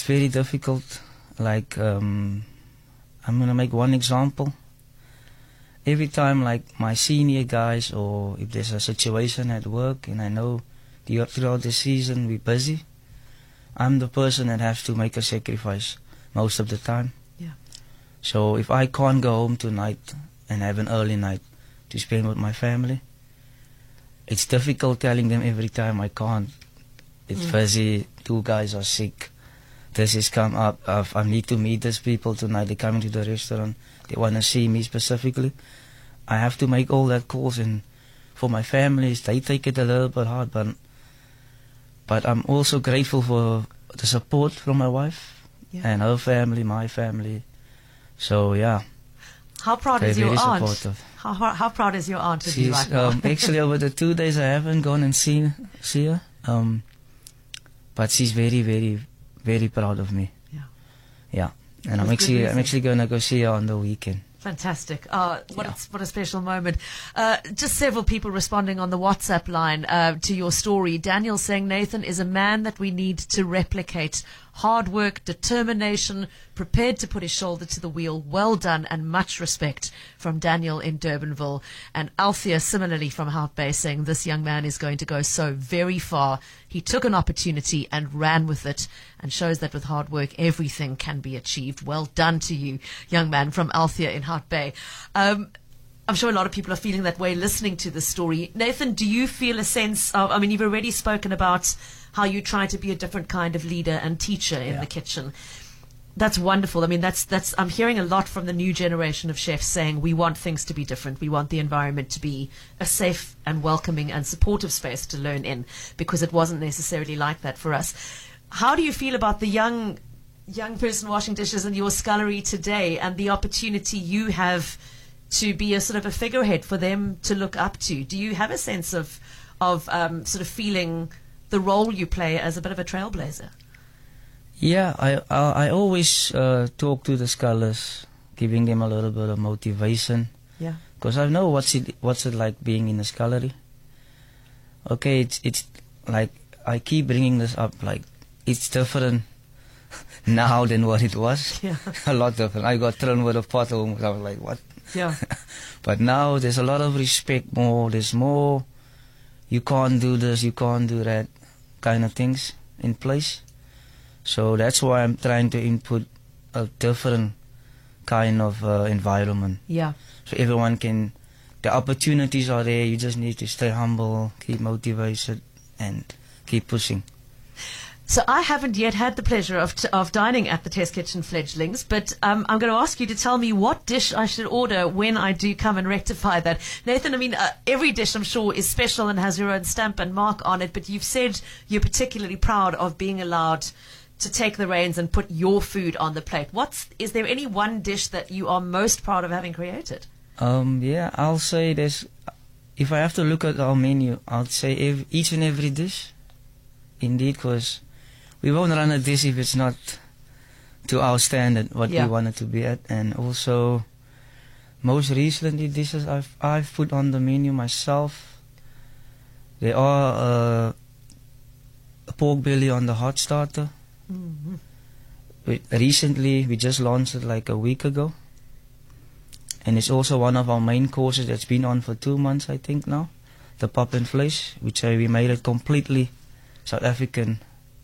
very difficult. Like, I'm gonna make one example. Every time, like my senior guys, or if there's a situation at work and I know throughout the season we're busy, I'm the person that has to make a sacrifice most of the time. Yeah. So if I can't go home tonight and have an early night to spend with my family, it's difficult telling them every time I can't. It's busy, 2 guys are sick, this has come up, I need to meet these people tonight, they're coming to the restaurant, they want to see me specifically. I have to make all that calls, and for my families, they take it a little bit hard, but I'm also grateful for the support from my wife and her family, my family. So yeah. How proud They're is your very aunt? supportive. How proud is your aunt of you She's right now? actually over the 2 days I haven't gone and see her. But she's very, very, very proud of me. Yeah. Yeah. And I'm With good reason. actually gonna go see her on the weekend. Fantastic. What a special moment. Just several people responding on the WhatsApp line to your story. Daniel saying Nathan is a man that we need to replicate. Hard work, determination, prepared to put his shoulder to the wheel. Well done, and much respect from Daniel in Durbanville. And Althea similarly from Hout Bay saying this young man is going to go so very far. He took an opportunity and ran with it, and shows that with hard work everything can be achieved. Well done to you, young man, from Althea in Hout Bay. I'm sure a lot of people are feeling that way listening to this story. Nathan, do you feel a sense of, I mean, you've already spoken about how you try to be a different kind of leader and teacher in the kitchen. That's wonderful. I mean, that's I'm hearing a lot from the new generation of chefs saying we want things to be different. We want the environment to be a safe and welcoming and supportive space to learn in, because it wasn't necessarily like that for us. How do you feel about the young person washing dishes in your scullery today, and the opportunity you have to be a sort of a figurehead for them to look up to? Do you have a sense of sort of feeling the role you play as a bit of a trailblazer? Yeah, I always talk to the scholars, giving them a little bit of motivation. Yeah. Because I know what's it like being in the scullery. Okay, it's like I keep bringing this up, like it's different now than what it was. Yeah. A lot different. I got thrown with a pot home. I was like, what? Yeah. But now there's a lot of respect more. There's more, you can't do this, you can't do that kind of things in place. So that's why I'm trying to input a different kind of environment. Yeah. So everyone can, the opportunities are there, you just need to stay humble, keep motivated, and keep pushing. So I haven't yet had the pleasure of dining at the Test Kitchen Fledglings, but I'm going to ask you to tell me what dish I should order when I do come and rectify that. Nathan, I mean, every dish I'm sure is special and has your own stamp and mark on it, but you've said you're particularly proud of being allowed to take the reins and put your food on the plate. Is there any one dish that you are most proud of having created? Yeah, I'll say this. If I have to look at our menu, I'll say each and every dish. Indeed, because we won't run a dish if it's not to our standard, what we want it to be at. And also, most recently dishes I've put on the menu myself. There are a pork belly on the hot starter. Recently, we just launched it like a week ago. And it's also one of our main courses that's been on for 2 months, I think now. The pop and flesh, which we made it completely South African,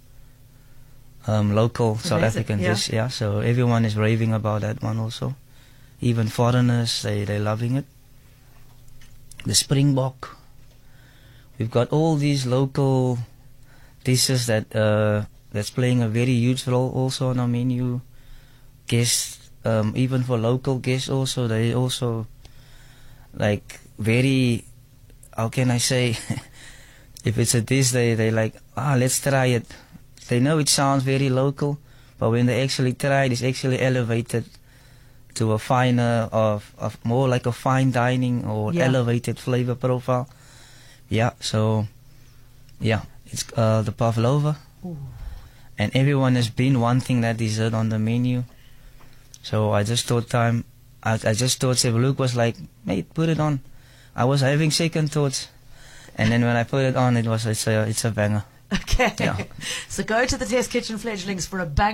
local South African dish. Yeah, so everyone is raving about that one also. Even foreigners, they're loving it. The springbok. We've got all these local dishes that's playing a very huge role also on our menu. Guests, even for local guests also, they also like very, how can I say, if it's a dish they like, let's try it. They know it sounds very local, but when they actually try it, it's actually elevated to a finer, of more like a fine dining or elevated flavor profile. Yeah, so, yeah, it's the pavlova. Ooh. And everyone has been wanting that dessert on the menu. So I just thought Chef Luke was like, mate, put it on. I was having second thoughts. And then when I put it on, it's a banger. Okay. Yeah. So go to the Test Kitchen Fledglings for a bang